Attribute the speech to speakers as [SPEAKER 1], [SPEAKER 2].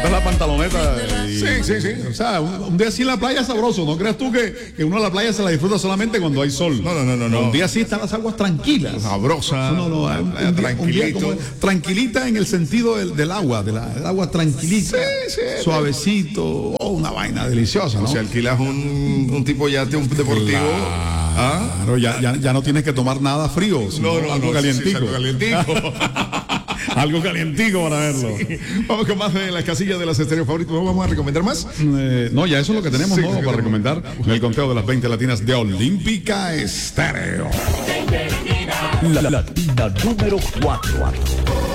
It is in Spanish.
[SPEAKER 1] la pantaloneta.
[SPEAKER 2] Sí.
[SPEAKER 1] O sea, un día así en la playa es sabroso. No creas tú que uno a la playa se la disfruta solamente cuando hay sol.
[SPEAKER 2] No.
[SPEAKER 1] Un día así están las aguas tranquilas.
[SPEAKER 2] Sabrosa.
[SPEAKER 1] Un día como tranquilita en el sentido del agua, del agua tranquilita, suavecito, una vaina deliciosa, ¿no?
[SPEAKER 2] Si alquilas un tipo yate, un deportivo.
[SPEAKER 1] Claro, ya no tienes que tomar nada frío, sino algo calientico.
[SPEAKER 2] Algo calientico.
[SPEAKER 1] Algo calientico para verlo.
[SPEAKER 2] Sí. Vamos con más de las casillas de las estrellas favoritos. ¿No vamos a recomendar más?
[SPEAKER 1] No, ya eso es lo que tenemos, ¿no? Para recomendar en el conteo de las 20 latinas de Olímpica Estéreo.
[SPEAKER 3] La latina número 4.